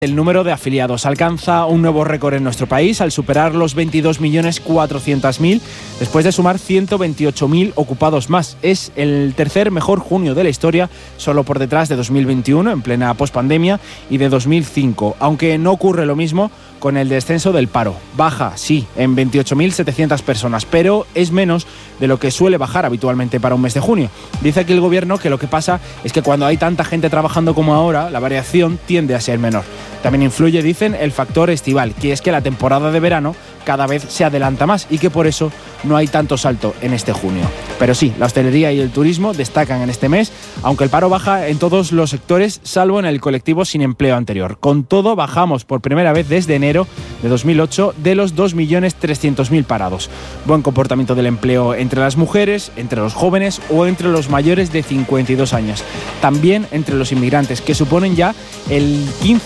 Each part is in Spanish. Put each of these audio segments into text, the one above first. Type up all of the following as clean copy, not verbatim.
El número de afiliados alcanza un nuevo récord en nuestro país al superar los 22.400.000 después de sumar 128.000 ocupados más. Es el tercer mejor junio de la historia, solo por detrás de 2021, en plena pospandemia, y de 2005, aunque no ocurre lo mismo con el descenso del paro. Baja, sí, en 28.700 personas, pero es menos de lo que suele bajar habitualmente para un mes de junio. Dice aquí el gobierno que lo que pasa es que cuando hay tanta gente trabajando como ahora, la variación tiende a ser menor. También influye, dicen, el factor estival, que es que la temporada de verano cada vez se adelanta más y que por eso no hay tanto salto en este junio. Pero sí, la hostelería y el turismo destacan en este mes, aunque el paro baja en todos los sectores, salvo en el colectivo sin empleo anterior. Con todo, bajamos por primera vez desde enero de 2008 de los 2.300.000 parados. Buen comportamiento del empleo entre las mujeres, entre los jóvenes o entre los mayores de 52 años. También entre los inmigrantes, que suponen ya el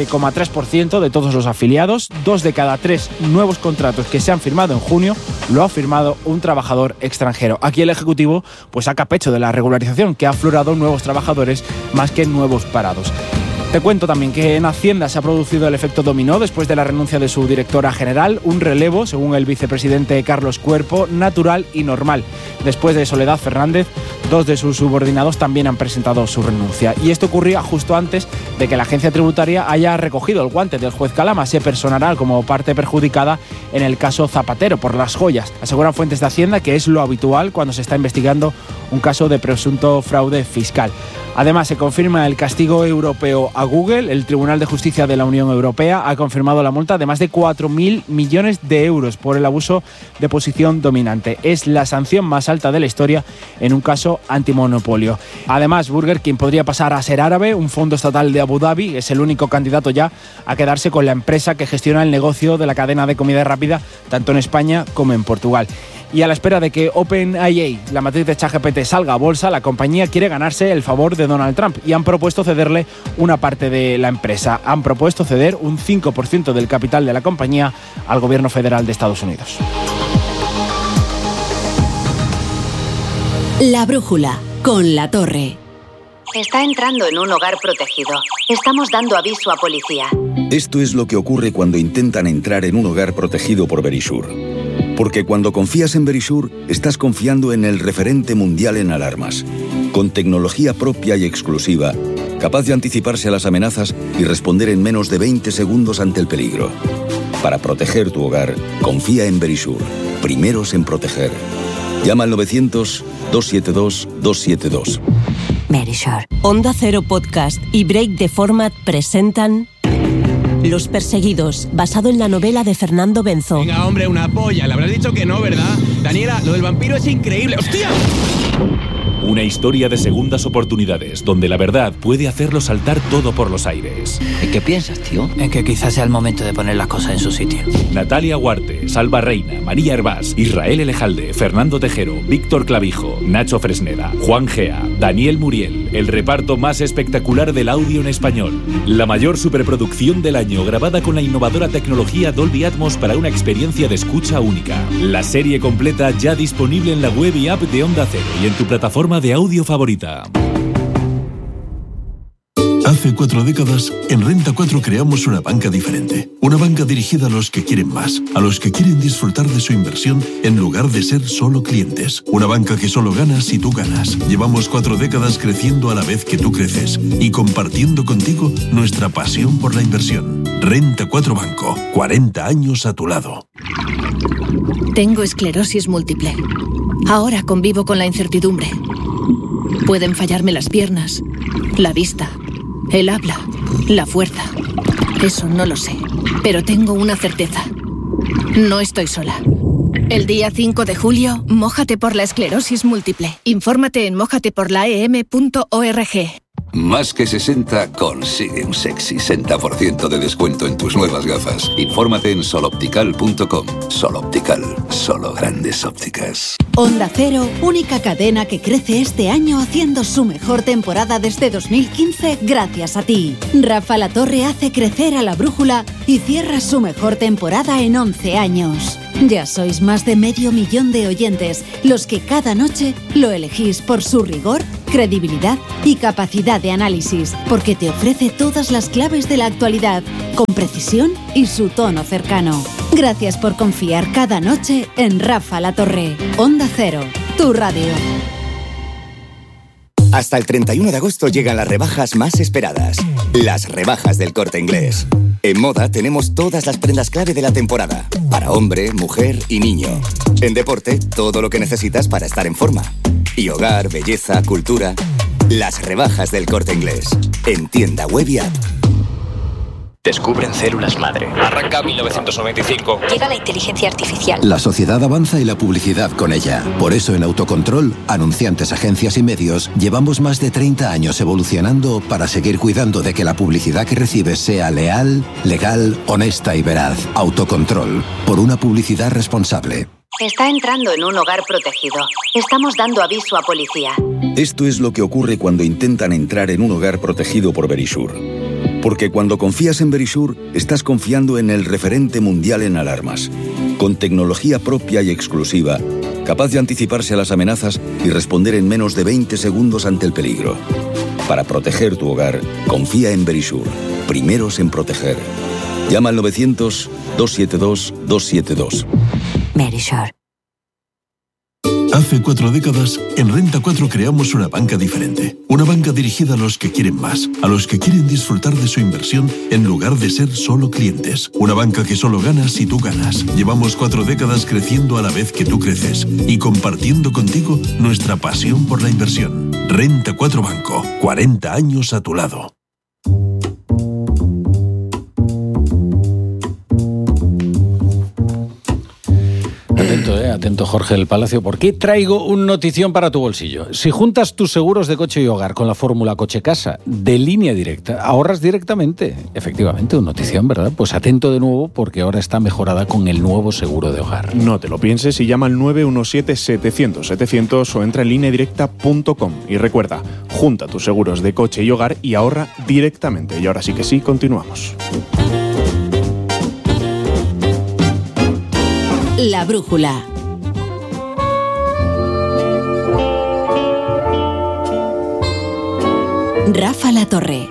15,3% de todos los afiliados. 2 de cada 3 nuevos contratos que se han firmado en junio lo ha firmado un trabajador extranjero. Aquí el Ejecutivo pues saca pecho de la regularización, que ha aflorado nuevos trabajadores más que nuevos parados. Te cuento también que en Hacienda se ha producido el efecto dominó después de la renuncia de su directora general, un relevo, según el vicepresidente Carlos Cuerpo, natural y normal. Después de Soledad Fernández, 2 de sus subordinados también han presentado su renuncia. Y esto ocurría justo antes de que la agencia tributaria haya recogido el guante del juez Calama. Se personará como parte perjudicada en el caso Zapatero por las joyas. Aseguran fuentes de Hacienda que es lo habitual cuando se está investigando un caso de presunto fraude fiscal. Además, se confirma el castigo europeo a Google. El Tribunal de Justicia de la Unión Europea ha confirmado la multa de más de 4.000 millones de euros por el abuso de posición dominante. Es la sanción más alta de la historia en un caso antimonopolio. Además, Burger King podría pasar a ser árabe. Un fondo estatal de Abu Dhabi es el único candidato ya a quedarse con la empresa que gestiona el negocio de la cadena de comida rápida, tanto en España como en Portugal. Y a la espera de que OpenAI, la matriz de ChatGPT, salga a bolsa, la compañía quiere ganarse el favor de Donald Trump y han propuesto cederle una parte de la empresa. Han propuesto ceder un 5% del capital de la compañía al gobierno federal de Estados Unidos. La brújula, con La Torre. Está entrando en un hogar protegido. Estamos dando aviso a policía. Esto es lo que ocurre cuando intentan entrar en un hogar protegido por Verisure. Porque cuando confías en Verisure, estás confiando en el referente mundial en alarmas, con tecnología propia y exclusiva, capaz de anticiparse a las amenazas y responder en menos de 20 segundos ante el peligro. Para proteger tu hogar, confía en Verisure, primeros en proteger. Llama al 900-272-272. Verisure. Onda Cero Podcast y Break the Format presentan Los Perseguidos, basado en la novela de Fernando Benzo. Venga, hombre, una polla. Le habrás dicho que no, ¿verdad? Daniela, lo del vampiro es increíble. ¡Hostia! Una historia de segundas oportunidades, donde la verdad puede hacerlo saltar todo por los aires. ¿En qué piensas, tío? En que quizás sea el momento de poner las cosas en su sitio. Natalia Huarte, Salva Reina, María Hervás, Israel Elejalde, Fernando Tejero, Víctor Clavijo, Nacho Fresneda, Juan Gea, Daniel Muriel, el reparto más espectacular del audio en español. La mayor superproducción del año, grabada con la innovadora tecnología Dolby Atmos para una experiencia de escucha única. La serie completa ya disponible en la web y app de Onda Cero y en tu plataforma de audio favorita. Hace 4 décadas, en Renta 4 creamos una banca diferente. Una banca dirigida a los que quieren más, a los que quieren disfrutar de su inversión en lugar de ser solo clientes. Una banca que solo gana si tú ganas. Llevamos 4 décadas creciendo a la vez que tú creces y compartiendo contigo nuestra pasión por la inversión. Renta 4 Banco, 40 años a tu lado. Tengo esclerosis múltiple. Ahora convivo con la incertidumbre. Pueden fallarme las piernas, la vista, el habla, la fuerza. Eso no lo sé, pero tengo una certeza. No estoy sola. El día 5 de julio, mójate por la esclerosis múltiple. Infórmate en mójateporlaem.org. Más que 60 consigue un sexy 60% de descuento en tus nuevas gafas. Infórmate en soloptical.com. Soloptical, solo grandes ópticas. Onda Cero, única cadena que crece este año haciendo su mejor temporada desde 2015 gracias a ti. Rafa La Torre hace crecer a La Brújula y cierra su mejor temporada en 11 años. Ya sois más de 500 000 de oyentes, los que cada noche lo elegís por su rigor, credibilidad y capacidad de análisis, porque te ofrece todas las claves de la actualidad, con precisión y su tono cercano. Gracias por confiar cada noche en Rafa La Torre. Onda Cero, tu radio. Hasta el 31 de agosto llegan las rebajas más esperadas. Las rebajas del Corte Inglés. En moda tenemos todas las prendas clave de la temporada. Para hombre, mujer y niño. En deporte, todo lo que necesitas para estar en forma. Y hogar, belleza, cultura. Las rebajas del Corte Inglés. En tienda web y app. Descubren células madre. Arranca 1995. Llega la inteligencia artificial. La sociedad avanza y la publicidad con ella. Por eso en Autocontrol, anunciantes, agencias y medios, llevamos más de 30 años evolucionando para seguir cuidando de que la publicidad que recibes sea leal, legal, honesta y veraz. Autocontrol. Por una publicidad responsable. Está entrando en un hogar protegido. Estamos dando aviso a policía. Esto es lo que ocurre cuando intentan entrar en un hogar protegido por Verisure. Porque cuando confías en Verisure, estás confiando en el referente mundial en alarmas, con tecnología propia y exclusiva, capaz de anticiparse a las amenazas y responder en menos de 20 segundos ante el peligro. Para proteger tu hogar, confía en Verisure. Primeros en proteger. Llama al 900-272-272. Verisure. Hace 4 décadas, en Renta 4 creamos una banca diferente. Una banca dirigida a los que quieren más, a los que quieren disfrutar de su inversión en lugar de ser solo clientes. Una banca que solo gana si tú ganas. Llevamos 4 décadas creciendo a la vez que tú creces y compartiendo contigo nuestra pasión por la inversión. Renta 4 Banco, 40 años a tu lado. Atento Jorge del Palacio, porque traigo un notición para tu bolsillo. Si juntas tus seguros de coche y hogar con la fórmula coche-casa de Línea Directa, ahorras directamente. Efectivamente, un notición, ¿verdad? Pues atento de nuevo, porque ahora está mejorada con el nuevo seguro de hogar. No te lo pienses y llama al 917-700-700 o entra en lineadirecta.com. Y recuerda, junta tus seguros de coche y hogar y ahorra directamente. Y ahora sí que sí, continuamos. La brújula. Rafa La Torre.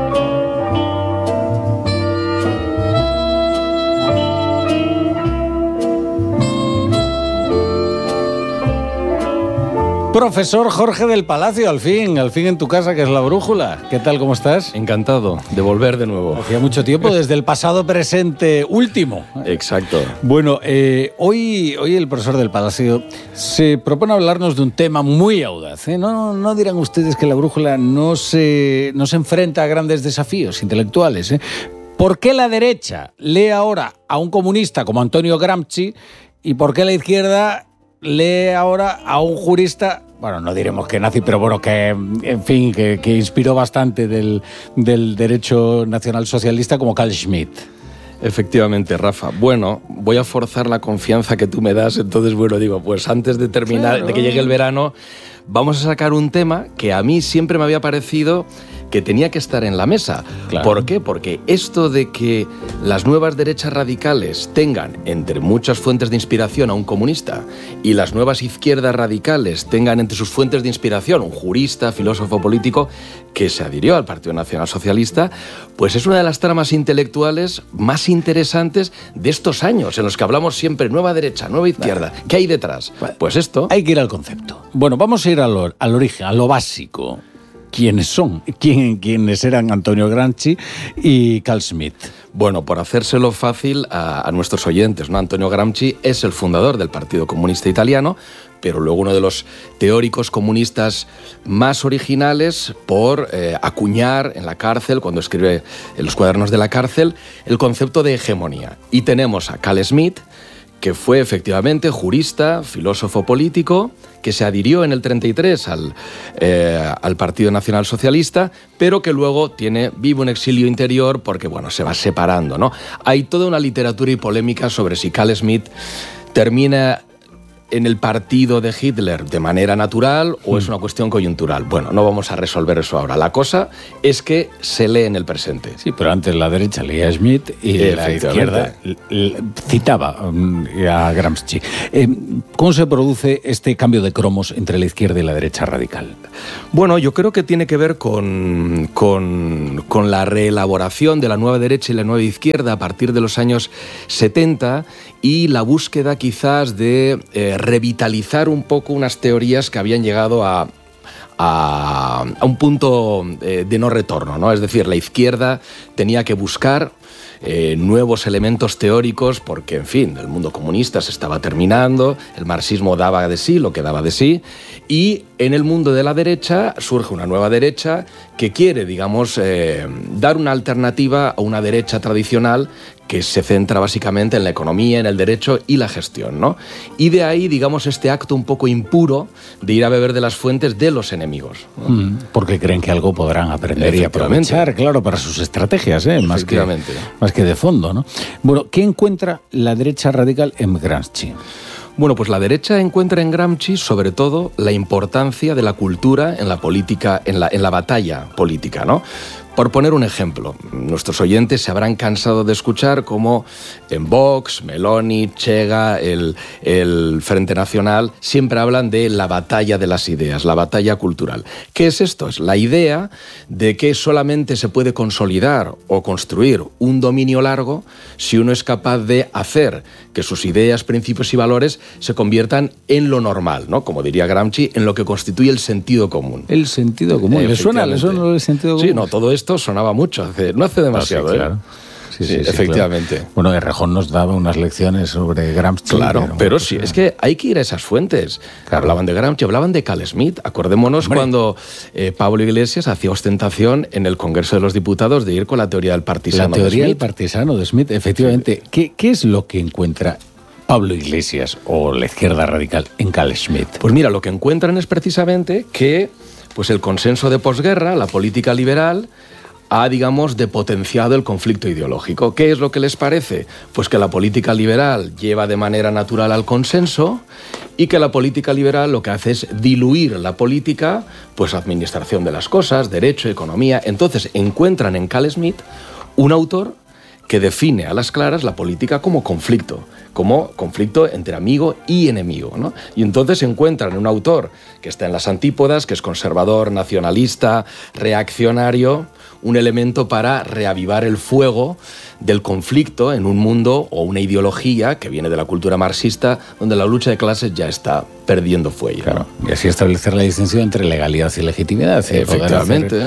Profesor Jorge del Palacio, al fin en tu casa, que es La Brújula. ¿Qué tal, cómo estás? Encantado de volver de nuevo. Hacía mucho tiempo, desde el pasado presente último. Exacto. Bueno, hoy el profesor del Palacio se propone hablarnos de un tema muy audaz. No dirán ustedes que La Brújula no se enfrenta a grandes desafíos intelectuales. ¿Por qué la derecha lee ahora a un comunista como Antonio Gramsci y por qué la izquierda lee ahora a un jurista, bueno, no diremos que nazi, pero bueno, que en fin, que inspiró bastante del derecho nacional socialista como Carl Schmitt? Efectivamente, Rafa. Bueno, voy a forzar la confianza que tú me das, entonces, bueno, digo, pues antes de terminar, claro, de que llegue el verano, vamos a sacar un tema que a mí siempre me había parecido que tenía que estar en la mesa. Claro. ¿Por qué? Porque esto de que las nuevas derechas radicales tengan, entre muchas fuentes de inspiración, a un comunista y las nuevas izquierdas radicales tengan entre sus fuentes de inspiración un jurista, filósofo político que se adhirió al Partido Nacional Socialista, pues es una de las tramas intelectuales más interesantes de estos años, en los que hablamos siempre nueva derecha, nueva izquierda. Vale. ¿Qué hay detrás? Vale. Pues esto. Hay que ir al concepto. Bueno, vamos a ir al origen, a lo básico. ¿Quiénes son? ¿Quiénes eran Antonio Gramsci y Carl Schmitt? Bueno, por hacérselo fácil a nuestros oyentes, ¿no? Antonio Gramsci es el fundador del Partido Comunista Italiano, pero luego uno de los teóricos comunistas más originales por acuñar en la cárcel, cuando escribe en los cuadernos de la cárcel, el concepto de hegemonía. Y tenemos a Carl Schmitt, que fue efectivamente jurista, filósofo político, que se adhirió en el 33 al Partido Nacional Socialista, pero que luego vive un exilio interior porque, bueno, se va separando, ¿no? Hay toda una literatura y polémica sobre si Carl Schmitt termina en el partido de Hitler de manera natural o es una cuestión coyuntural? Bueno, no vamos a resolver eso ahora. La cosa es que se lee en el presente. Sí, pero antes la derecha leía a Schmitt y la izquierda citaba a Gramsci. ¿Cómo se produce este cambio de cromos entre la izquierda y la derecha radical? Bueno, yo creo que tiene que ver con la reelaboración de la nueva derecha y la nueva izquierda a partir de los años 70 y la búsqueda quizás de revitalizar un poco unas teorías que habían llegado a un punto de no retorno, ¿no? Es decir, la izquierda tenía que buscar nuevos elementos teóricos porque, en fin, el mundo comunista se estaba terminando, el marxismo daba de sí lo que daba de sí, y en el mundo de la derecha surge una nueva derecha que quiere, digamos, dar una alternativa a una derecha tradicional que se centra básicamente en la economía, en el derecho y la gestión, ¿no? Y de ahí, digamos, este acto un poco impuro de ir a beber de las fuentes de los enemigos, ¿no? Porque creen que algo podrán aprender y aprovechar, claro, para sus estrategias, más que de fondo, ¿no? Bueno, ¿qué encuentra la derecha radical en Gramsci? Bueno, pues la derecha encuentra en Gramsci sobre todo la importancia de la cultura en la política, en la batalla política, ¿no? Por poner un ejemplo, nuestros oyentes se habrán cansado de escuchar cómo en Vox, Meloni, Chega, el Frente Nacional, siempre hablan de la batalla de las ideas, la batalla cultural. ¿Qué es esto? Es la idea de que solamente se puede consolidar o construir un dominio largo si uno es capaz de hacer que sus ideas, principios y valores se conviertan en lo normal, ¿no? Como diría Gramsci, en lo que constituye el sentido común. El sentido común. ¿Le suena el sentido común? Sí, no, todo esto sonaba mucho, no hace demasiado. Sí, claro. Sí, efectivamente. Claro. Bueno, Errejón nos daba unas lecciones sobre Gramsci. Claro, pero sí, es que hay que ir a esas fuentes. Claro. Hablaban de Gramsci, hablaban de Carl Schmitt. Acordémonos cuando Pablo Iglesias hacía ostentación en el Congreso de los Diputados de ir con la teoría del partisano. La teoría del partisano de Schmitt, efectivamente. Sí. ¿Qué es lo que encuentra Pablo Iglesias o la izquierda radical en Carl Schmitt? Pues mira, lo que encuentran es precisamente que pues el consenso de posguerra, la política liberal, ha, digamos, depotenciado el conflicto ideológico. ¿Qué es lo que les parece? Pues que la política liberal lleva de manera natural al consenso y que la política liberal lo que hace es diluir la política, pues administración de las cosas, derecho, economía. Entonces encuentran en Carl Schmitt un autor que define a las claras la política como conflicto entre amigo y enemigo, ¿no? Y entonces encuentran en un autor que está en las antípodas, que es conservador, nacionalista, reaccionario, un elemento para reavivar el fuego del conflicto en un mundo o una ideología que viene de la cultura marxista, donde la lucha de clases ya está perdiendo fuelle. Claro, ¿no? Y así establecer la distinción entre legalidad y legitimidad. Efectivamente.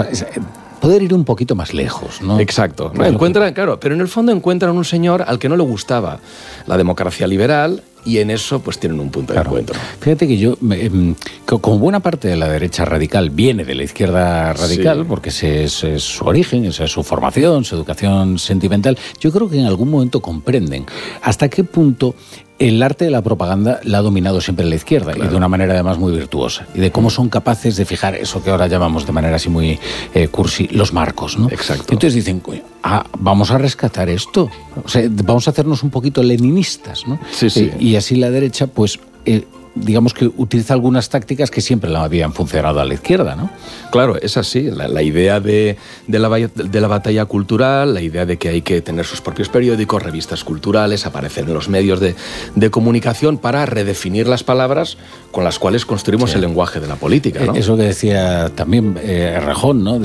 Poder ir un poquito más lejos, ¿no? Exacto. Claro, pero en el fondo encuentran un señor al que no le gustaba la democracia liberal y en eso pues tienen un punto de encuentro. Fíjate que yo, como buena parte de la derecha radical viene de la izquierda radical, porque ese es su origen, esa es su formación, su educación sentimental, yo creo que en algún momento comprenden hasta qué punto el arte de la propaganda la ha dominado siempre la izquierda, y de una manera además muy virtuosa, y de cómo son capaces de fijar eso que ahora llamamos de manera así muy cursi, los marcos, ¿no? Exacto. Entonces dicen, vamos a rescatar esto, o sea, vamos a hacernos un poquito leninistas, ¿no? Sí. Y así la derecha, pues, digamos que utiliza algunas tácticas que siempre le habían funcionado a la izquierda, ¿no? Claro, es así. La idea de la batalla cultural, la idea de que hay que tener sus propios periódicos, revistas culturales, aparecer en los medios de comunicación para redefinir las palabras con las cuales construimos el lenguaje de la política, ¿no? Eso que decía también Errejón, ¿no?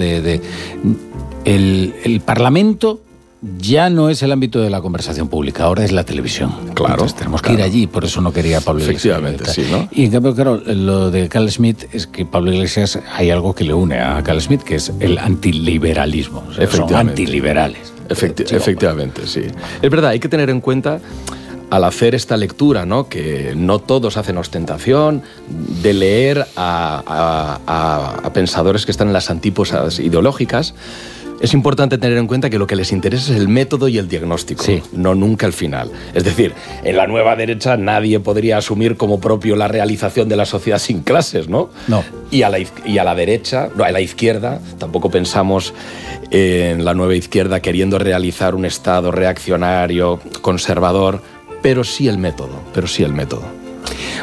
El Parlamento ya no es el ámbito de la conversación pública, ahora es la televisión. Claro. Entonces tenemos que ir allí, por eso no quería Pablo Iglesias. Efectivamente, sí, ¿no? Y en cambio, claro, lo de Carl Schmitt es que Pablo Iglesias, hay algo que le une a Carl Schmitt, que es el antiliberalismo. O sea, son antiliberales. Efectivamente, sí. Es verdad, hay que tener en cuenta, al hacer esta lectura, ¿no?, que no todos hacen ostentación de leer a pensadores que están en las antípodas ideológicas. Es importante tener en cuenta que lo que les interesa es el método y el diagnóstico, no nunca el final. Es decir, en la nueva derecha nadie podría asumir como propio la realización de la sociedad sin clases, ¿no? No. Y a la derecha, no, a la izquierda, tampoco pensamos en la nueva izquierda queriendo realizar un Estado reaccionario, conservador, pero sí el método.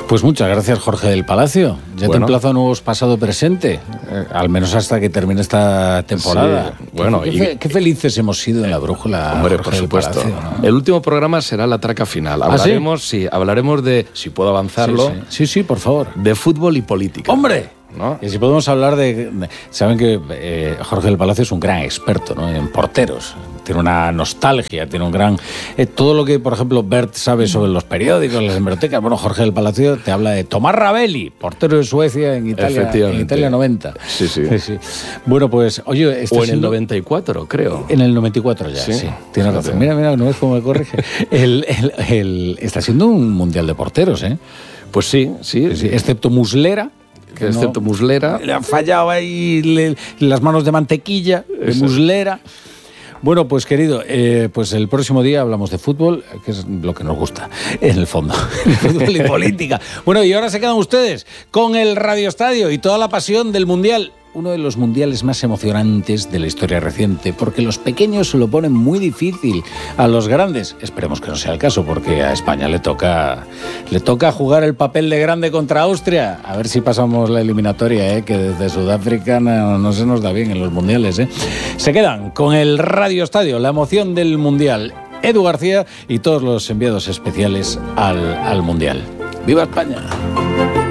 Pues muchas gracias, Jorge del Palacio. Ya te emplazo a nuevos pasado-presente, al menos hasta que termine esta temporada. Sí, bueno, qué felices hemos sido en la brújula. Hombre, Jorge por supuesto. Del Palacio, ¿no? El último programa será la traca final. Hablaremos de, si puedo avanzarlo. Sí, por favor. De fútbol y política. ¡Hombre! ¿No? Y si podemos hablar saben que Jorge del Palacio es un gran experto, ¿no?, en porteros. Tiene una nostalgia, tiene un gran... todo lo que, por ejemplo, Bert sabe sobre los periódicos, las hemerotecas. Bueno, Jorge del Palacio te habla de Tomás Ravelli, portero de Suecia en Italia 90. Sí. Bueno, pues, oye... O en el 94, creo. En el 94 ya, sí. Tienes razón. Mira, no ves cómo me corrige. Está siendo un mundial de porteros, ¿eh? Pues sí. Excepto Muslera. Excepto Muslera. Le han fallado ahí las manos de mantequilla, de Muslera. Bueno, pues querido, pues el próximo día hablamos de fútbol, que es lo que nos gusta, en el fondo, fútbol y política. Bueno, y ahora se quedan ustedes con el Radio Estadio y toda la pasión del Mundial. Uno de los mundiales más emocionantes de la historia reciente, porque los pequeños se lo ponen muy difícil a los grandes. Esperemos que no sea el caso, porque a España le toca jugar el papel de grande contra Austria. A ver si pasamos la eliminatoria, que desde Sudáfrica no se nos da bien en los mundiales. Se quedan con el Radio Estadio, la emoción del mundial. Edu García y todos los enviados especiales al mundial. ¡Viva España!